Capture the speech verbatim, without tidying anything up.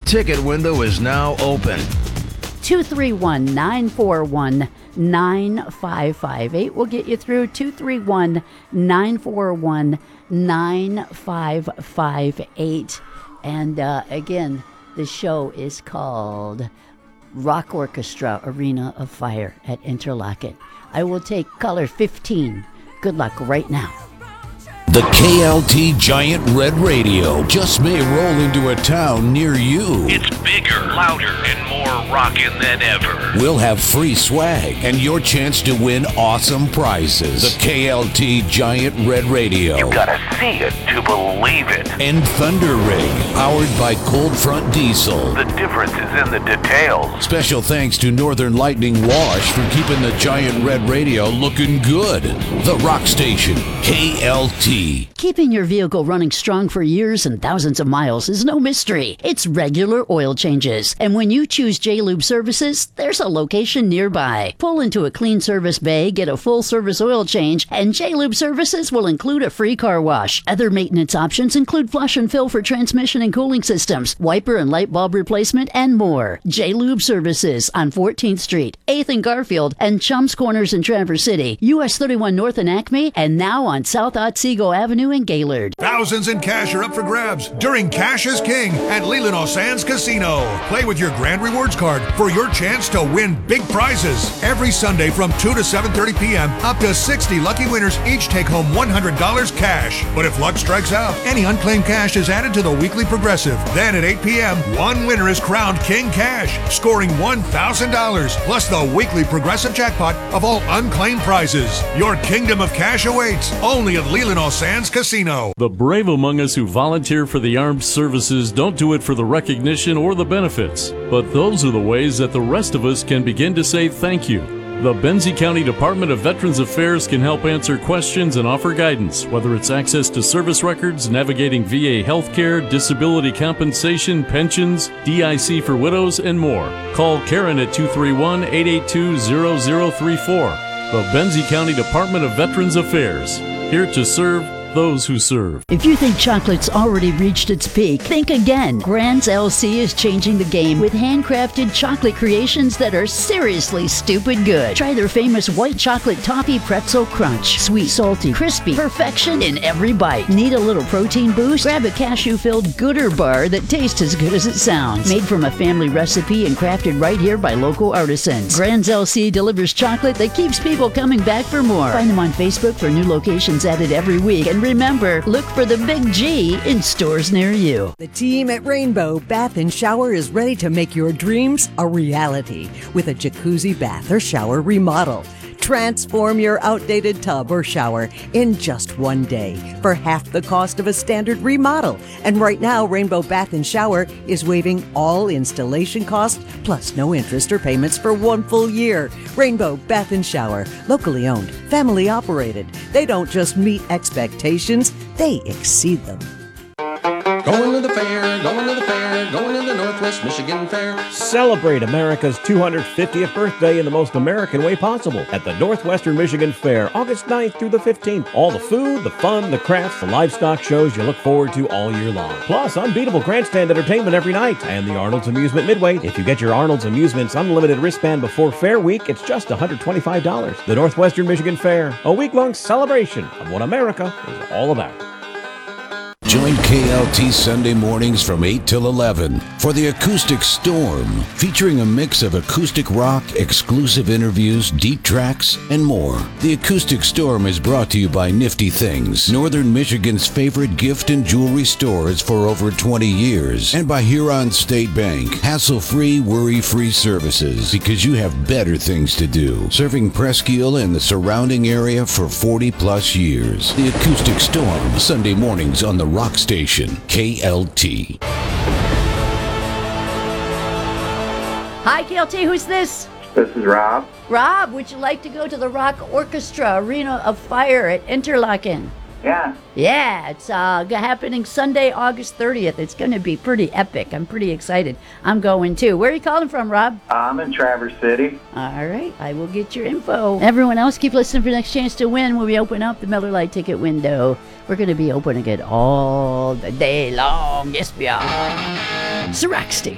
ticket window is now open. two three one, nine four one, nine five five eight will get you through. two three one, nine four one, nine five five eight. And uh, again, the show is called Rock Orchestra Arena of Fire at Interlochen. I will take caller fifteen. Good luck right now. The K L T Giant Red Radio just may roll into a town near you. It's bigger, louder, and more rockin' than ever. We'll have free swag and your chance to win awesome prizes. The K L T Giant Red Radio. You gotta see it to believe it. And Thunder Rig, powered by Cold Front Diesel. The difference is in the details. Special thanks to Northern Lightning Wash for keeping the Giant Red Radio looking good. The Rock Station, K L T. Keeping your vehicle running strong for years and thousands of miles is no mystery. It's regular oil changes. And when you choose J-Lube Services, there's a location nearby. Pull into a clean service bay, get a full service oil change, and J-Lube Services will include a free car wash. Other maintenance options include flush and fill for transmission and cooling systems, wiper and light bulb replacement, and more. J-Lube Services on fourteenth Street, eighth and Garfield, and Chums Corners in Traverse City, U S thirty-one North in Acme, and now on South Otsego Avenue in Gaylord. Thousands in cash are up for grabs during Cash is King at Leland Sands Casino. Play with your Grand Rewards card for your chance to win big prizes. Every Sunday from two to seven thirty p.m., up to sixty lucky winners each take home one hundred dollars cash. But if luck strikes out, any unclaimed cash is added to the weekly progressive. Then at eight p.m., one winner is crowned King Cash, scoring one thousand dollars, plus the weekly progressive jackpot of all unclaimed prizes. Your kingdom of cash awaits only at Leland Sands Casino. The brave among us who volunteer for the armed services don't do it for the recognition or the benefits, but those are the ways that the rest of us can begin to say thank you. The Benzie County Department of Veterans Affairs can help answer questions and offer guidance, whether it's access to service records, navigating V A healthcare, disability compensation, pensions, D I C for widows, and more. Call Karen at two three one, eight eight two, zero zero three four. The Benzie County Department of Veterans Affairs, here to serve those who serve. If you think chocolate's already reached its peak, think again. Grand's L C is changing the game with handcrafted chocolate creations that are seriously stupid good. Try their famous white chocolate toffee pretzel crunch. Sweet, salty, crispy, perfection in every bite. Need a little protein boost? Grab a cashew-filled Gooder bar that tastes as good as it sounds. Made from a family recipe and crafted right here by local artisans. Grand's L C delivers chocolate that keeps people coming back for more. Find them on Facebook for new locations added every week. And remember, look for the Big G in stores near you. The team at Rainbow Bath and Shower is ready to make your dreams a reality with a jacuzzi bath or shower remodel. Transform your outdated tub or shower in just one day for half the cost of a standard remodel. And right now, Rainbow Bath and Shower is waiving all installation costs plus no interest or payments for one full year. Rainbow Bath and Shower, locally owned, family operated. They don't just meet expectations, they exceed them. Going to the fair, going to the fair, going to the Northwest Michigan Fair. Celebrate America's two hundred fiftieth birthday in the most American way possible at the Northwestern Michigan Fair, August ninth through the fifteenth. All the food, the fun, the crafts, the livestock shows you look forward to all year long. Plus, unbeatable grandstand entertainment every night and the Arnold's Amusement Midway. If you get your Arnold's Amusements unlimited wristband before Fair Week, it's just one hundred twenty-five dollars. The Northwestern Michigan Fair, a week-long celebration of what America is all about. Join K L T Sunday mornings from eight till eleven for the Acoustic Storm, featuring a mix of acoustic rock, exclusive interviews, deep tracks, and more. The Acoustic Storm is brought to you by Nifty Things, Northern Michigan's favorite gift and jewelry stores for over twenty years, and by Huron State Bank, hassle-free, worry-free services, because you have better things to do. Serving Presqu'Île and the surrounding area for forty plus years. The Acoustic Storm, Sunday mornings on the Rock Station, K L T. Hi, K L T, who's this? This is Rob. Rob, would you like to go to the Rock Orchestra Arena of Fire at Interlochen? Yeah. Yeah, it's uh, happening Sunday, August thirtieth. It's going to be pretty epic. I'm pretty excited. I'm going too. Where are you calling from, Rob? I'm in Traverse City. All right, I will get your info. Everyone else, keep listening for the next chance to win when we open up the Miller Lite ticket window. We're going to be opening it all the day long. Yes, we are. It's the Rock Station.